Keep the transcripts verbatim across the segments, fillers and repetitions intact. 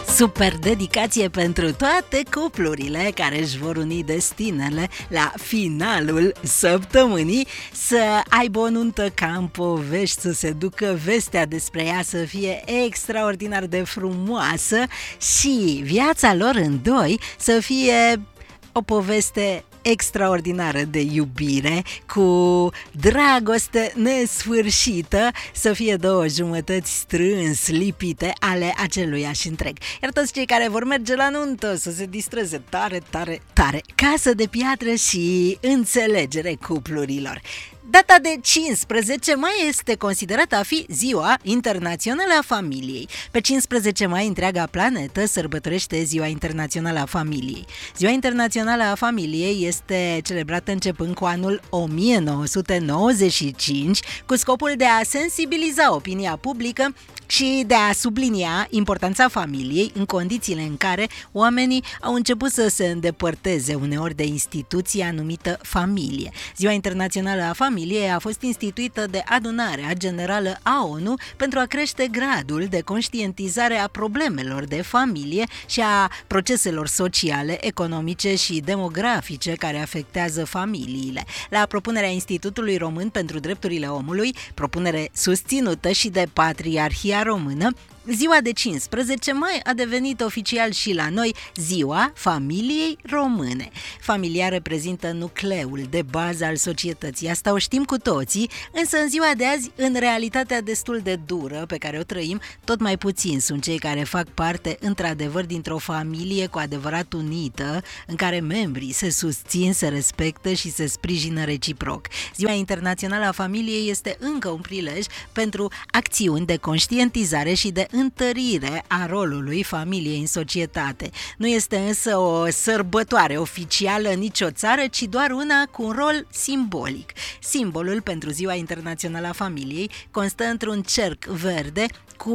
Super dedicație pentru toate cuplurile care își vor uni destinele la finalul săptămânii, să aibă o nuntă ca în povești, să se ducă vestea despre ea să fie extraordinar de frumoasă și viața lor în doi să fie o poveste extraordinară de iubire, cu dragoste nesfârșită, să fie două jumătăți strâns lipite ale aceluiași întreg. Iar toți cei care vor merge la nuntă să se distreze tare, tare, tare. Casă de piatră și înțelegere cuplurilor. Data de cincisprezece mai este considerată a fi Ziua Internațională a Familiei. Pe cincisprezece mai întreaga planetă sărbătorește Ziua Internațională a Familiei. Ziua Internațională a Familiei este celebrată începând cu anul o mie nouă sute nouăzeci și cinci, cu scopul de a sensibiliza opinia publică și de a sublinia importanța familiei în condițiile în care oamenii au început să se îndepărteze uneori de instituția numită familie. Ziua Internațională a Familiei a fost instituită de Adunarea Generală a O N U pentru a crește gradul de conștientizare a problemelor de familie și a proceselor sociale, economice și demografice care afectează familiile. La propunerea Institutului Român pentru Drepturile Omului, propunere susținută și de Patriarhia Română, ziua de cincisprezece mai a devenit oficial și la noi Ziua Familiei Române. Familia reprezintă nucleul de bază al societății, asta o știm cu toții, însă în ziua de azi, în realitatea destul de dură pe care o trăim, tot mai puțini sunt cei care fac parte într-adevăr dintr-o familie cu adevărat unită, în care membrii se susțin, se respectă și se sprijină reciproc. Ziua Internațională a Familiei este încă un prilej pentru acțiuni de conștientizare și de întărire a rolului familiei în societate. Nu este însă o sărbătoare oficială în nicio țară, ci doar una cu un rol simbolic. Simbolul pentru Ziua Internațională a Familiei constă într-un cerc verde cu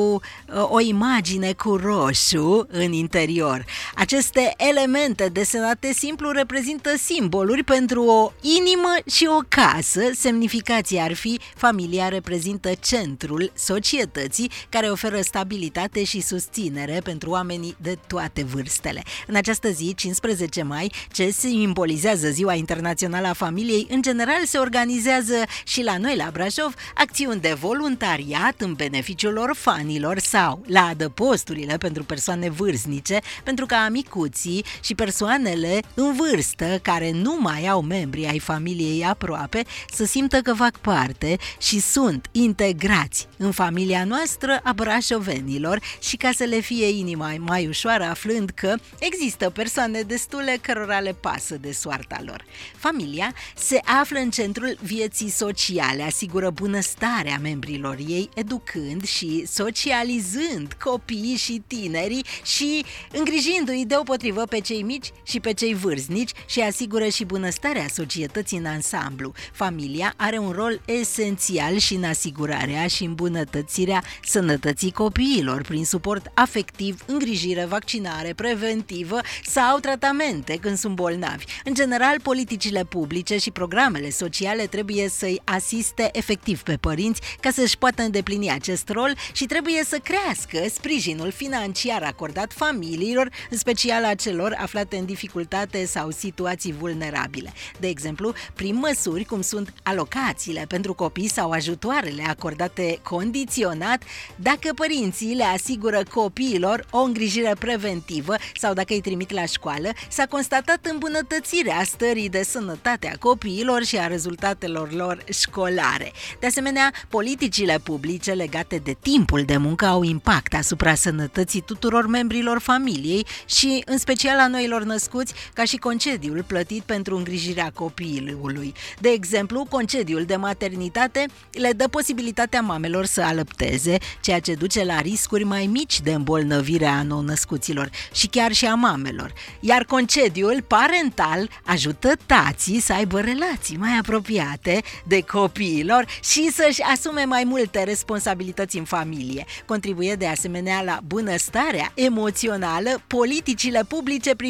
o imagine cu roșu în interior. Aceste elemente desenate simplu reprezintă simboluri pentru o inimă și o casă. Semnificația ar fi: familia reprezintă centrul societății care oferă stabilitate și susținere pentru oamenii de toate vârstele. În această zi, cincisprezece mai, ce simbolizează Ziua Internațională a Familiei, în general se organizează și la noi la Brașov acțiuni de voluntariat în beneficiul orfanilor sau la adăposturile pentru persoane vârstnice, pentru ca micuții și persoanele în vârstă care nu mai au membri ai familiei aproape să simtă că fac parte și sunt integrați în familia noastră a brașovenilor și ca să le fie inima mai ușoară aflând că există persoane destule cărora le pasă de soarta lor. Familia se află în centrul vieții sociale, asigură bunăstarea membrilor ei, educând și socializând copiii și tinerii și îngrijindu-i deopotrivă pe cei mici și pe cei vârstnici și asigură și bunăstarea societății în ansamblu. Familia are un rol esențial și în asigurarea și îmbunătățirea sănătății copiilor prin suport afectiv, îngrijire, vaccinare preventivă sau tratamente când sunt bolnavi. În general, politicile publice și programele sociale trebuie să-i asiste efectiv pe părinți ca să-și poată îndeplini acest rol și trebuie să crească sprijinul financiar acordat familiilor, în special a celor aflate în dificultate sau situații vulnerabile. De exemplu, prin măsuri cum sunt alocațiile pentru copii sau ajutoarele acordate condiționat, dacă părinții le asigură copiilor o îngrijire preventivă sau dacă îi trimit la școală, s-a constatat îmbunătățirea stării de sănătate a copiilor și a rezultatelor lor școlare. De asemenea, politicile publice legate de timpul de muncă au impact asupra sănătății tuturor membrilor familiei și în special a noilor născuți, ca și concediul plătit pentru îngrijirea copilului. De exemplu, concediul de maternitate le dă posibilitatea mamelor să alăpteze, ceea ce duce la riscuri mai mici de îmbolnăvire a nou-născuților și chiar și a mamelor. Iar concediul parental ajută tații să aibă relații mai apropiate de copiilor și să-și asume mai multe responsabilități în familie. Contribuie de asemenea la bunăstarea emoțională politicile publice privind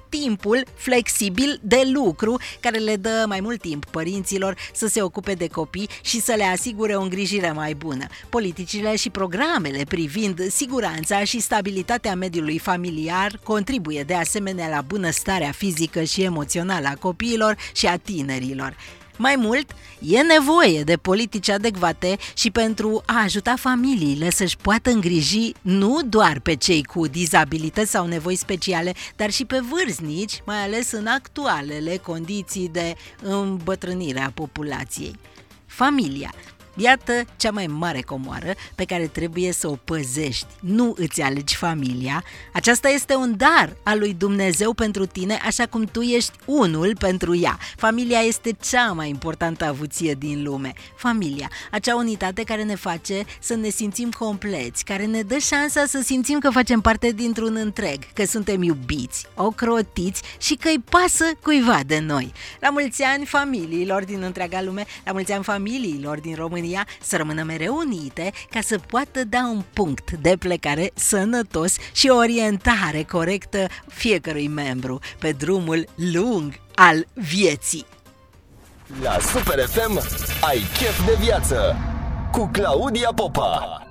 timpul flexibil de lucru, care le dă mai mult timp părinților să se ocupe de copii și să le asigure o îngrijire mai bună. Politicile și programele privind siguranța și stabilitatea mediului familiar contribuie de asemenea la bunăstarea fizică și emoțională a copiilor și a tinerilor. Mai mult, e nevoie de politici adecvate și pentru a ajuta familiile să-și poată îngriji nu doar pe cei cu dizabilități sau nevoi speciale, dar și pe vârstnici, mai ales în actualele condiții de îmbătrânire a populației. Familia. Iată cea mai mare comoară pe care trebuie să o păzești. Nu îți alegi familia. Aceasta este un dar al lui Dumnezeu pentru tine, așa cum tu ești unul pentru ea. Familia este cea mai importantă avuție din lume. Familia, acea unitate care ne face să ne simțim compleți, care ne dă șansa să simțim că facem parte dintr-un întreg, că suntem iubiți, ocrotiți și că îi pasă cuiva de noi. La mulți ani familiilor din întreaga lume, la mulți ani familiilor din România, să rămână mereu unite ca să poată da un punct de plecare sănătos și o orientare corectă fiecărui membru pe drumul lung al vieții. La Super F M ai chef de viață cu Claudia Popa.